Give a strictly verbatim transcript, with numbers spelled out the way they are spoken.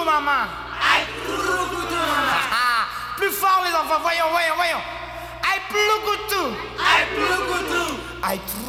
maman. Aïe, ploucoutou, maman. Plus fort les enfants, voyons, voyons, voyons. Aïe, ploucoutou. Aïe, ploucoutou. Aïe,